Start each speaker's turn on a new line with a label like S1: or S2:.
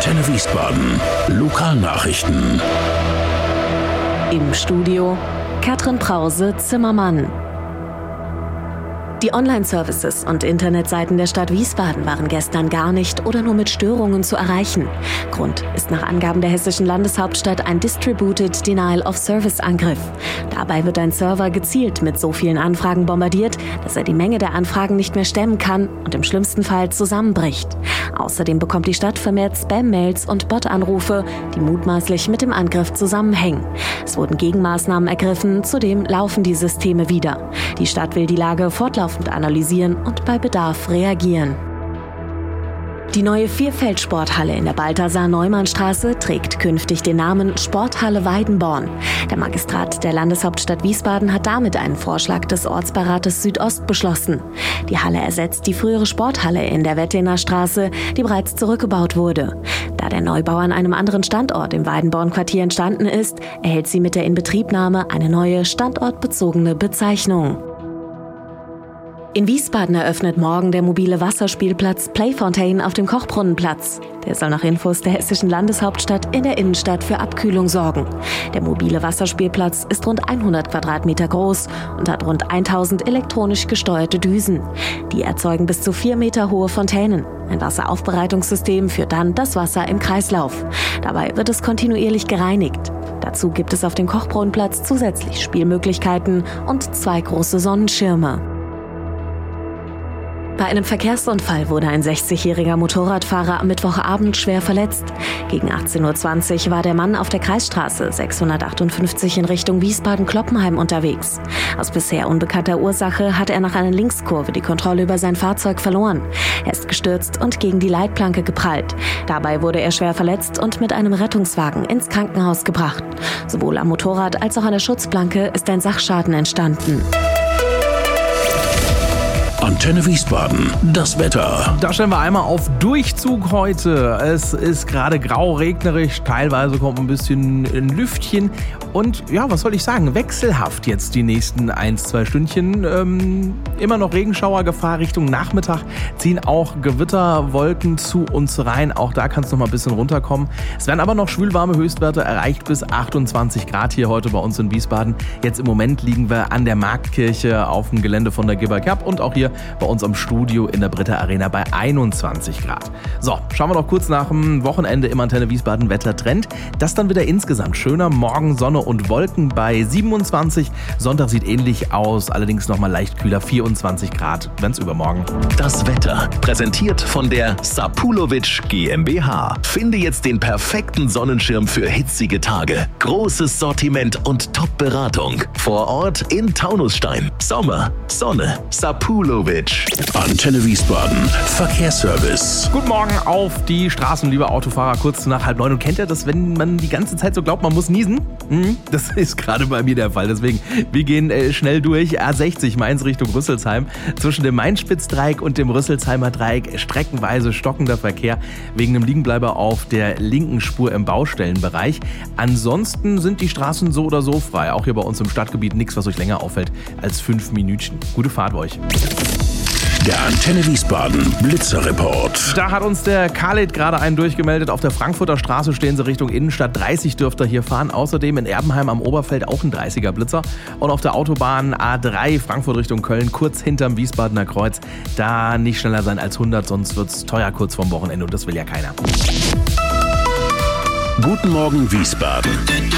S1: Antenne Wiesbaden. Lokalnachrichten.
S2: Im Studio Katrin Brause-Zimmermann. Die Online-Services und Internetseiten der Stadt Wiesbaden waren gestern gar nicht oder nur mit Störungen zu erreichen. Grund ist nach Angaben der hessischen Landeshauptstadt ein Distributed Denial of Service-Angriff. Dabei wird ein Server gezielt mit so vielen Anfragen bombardiert, dass er die Menge der Anfragen nicht mehr stemmen kann und im schlimmsten Fall zusammenbricht. Außerdem bekommt die Stadt vermehrt Spam-Mails und Bot-Anrufe, die mutmaßlich mit dem Angriff zusammenhängen. Es wurden Gegenmaßnahmen ergriffen, zudem laufen die Systeme wieder. Die Stadt will die Lage fortlaufend analysieren und bei Bedarf reagieren. Die neue Vierfeldsporthalle in der Balthasar-Neumann-Straße trägt künftig den Namen Sporthalle Weidenborn. Der Magistrat der Landeshauptstadt Wiesbaden hat damit einen Vorschlag des Ortsbeirates Südost beschlossen. Die Halle ersetzt die frühere Sporthalle in der Wettener Straße, die bereits zurückgebaut wurde. Da der Neubau an einem anderen Standort im Weidenborn-Quartier entstanden ist, erhält sie mit der Inbetriebnahme eine neue standortbezogene Bezeichnung. In Wiesbaden eröffnet morgen der mobile Wasserspielplatz Playfontaine auf dem Kochbrunnenplatz. Der soll nach Infos der hessischen Landeshauptstadt in der Innenstadt für Abkühlung sorgen. Der mobile Wasserspielplatz ist rund 100 Quadratmeter groß und hat rund 1000 elektronisch gesteuerte Düsen. Die erzeugen bis zu 4 Meter hohe Fontänen. Ein Wasseraufbereitungssystem führt dann das Wasser im Kreislauf. Dabei wird es kontinuierlich gereinigt. Dazu gibt es auf dem Kochbrunnenplatz zusätzlich Spielmöglichkeiten und 2 große Sonnenschirme. Bei einem Verkehrsunfall wurde ein 60-jähriger Motorradfahrer am Mittwochabend schwer verletzt. Gegen 18:20 Uhr war der Mann auf der Kreisstraße 658 in Richtung Wiesbaden-Kloppenheim unterwegs. Aus bisher unbekannter Ursache hat er nach einer Linkskurve die Kontrolle über sein Fahrzeug verloren. Er ist gestürzt und gegen die Leitplanke geprallt. Dabei wurde er schwer verletzt und mit einem Rettungswagen ins Krankenhaus gebracht. Sowohl am Motorrad als auch an der Schutzplanke ist ein Sachschaden entstanden.
S1: Antenne Wiesbaden, das Wetter.
S3: Da stellen wir einmal auf Durchzug heute. Es ist gerade grau, regnerisch, teilweise kommt ein bisschen ein Lüftchen. Und ja, was soll ich sagen, wechselhaft jetzt die nächsten 1-2 Stündchen. Immer noch Regenschauergefahr Richtung Nachmittag, ziehen auch Gewitterwolken zu uns rein. Auch da kann es noch mal ein bisschen runterkommen. Es werden aber noch schwülwarme Höchstwerte erreicht bis 28 Grad hier heute bei uns in Wiesbaden. Jetzt im Moment liegen wir an der Marktkirche auf dem Gelände von der Gibber Cup und auch hier bei uns am Studio in der Britta Arena bei 21 Grad. So, schauen wir noch kurz nach dem Wochenende im Antenne Wiesbaden Wettertrend. Das dann wieder insgesamt schöner. Morgen Sonne und Wolken bei 27. Sonntag sieht ähnlich aus, allerdings nochmal leicht kühler, 24 Grad, wenn's übermorgen.
S1: Das Wetter, präsentiert von der Sapulovic GmbH. Finde jetzt den perfekten Sonnenschirm für hitzige Tage. Großes Sortiment und Top-Beratung. Vor Ort in Taunusstein. Sommer, Sonne, Sapulovic. Antenne Wiesbaden, Verkehrsservice.
S3: Guten Morgen auf die Straßen, liebe Autofahrer, kurz nach 8:30. Und kennt ihr das, wenn man die ganze Zeit so glaubt, man muss niesen? Das ist gerade bei mir der Fall. Deswegen, wir gehen schnell durch. A60 Mainz Richtung Rüsselsheim. Zwischen dem Main-Spitz-Dreieck und dem Rüsselsheimer Dreieck streckenweise stockender Verkehr wegen einem Liegenbleiber auf der linken Spur im Baustellenbereich. Ansonsten sind die Straßen so oder so frei. Auch hier bei uns im Stadtgebiet nichts, was euch länger auffällt als 5 Minütchen. Gute Fahrt bei euch.
S1: Der Antenne Wiesbaden Blitzerreport.
S3: Da hat uns der Khaled gerade einen durchgemeldet. Auf der Frankfurter Straße stehen sie Richtung Innenstadt. 30 dürft ihr hier fahren. Außerdem in Erbenheim am Oberfeld auch ein 30er Blitzer. Und auf der Autobahn A3 Frankfurt Richtung Köln, kurz hinterm Wiesbadener Kreuz. Da nicht schneller sein als 100, sonst wird's teuer kurz vorm Wochenende und das will ja keiner.
S1: Guten Morgen Wiesbaden.